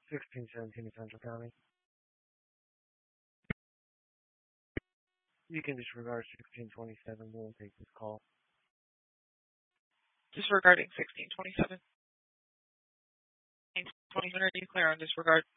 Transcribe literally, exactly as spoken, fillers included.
sixteen seventeen Central County. You can disregard sixteen twenty-seven. We'll take this call. Disregarding sixteen twenty-seven. twenty hundred, are you clear on disregard?